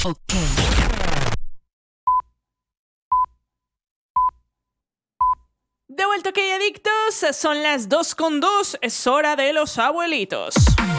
Ok. De vuelta, que adictos, son las 2:02, es hora de los abuelitos.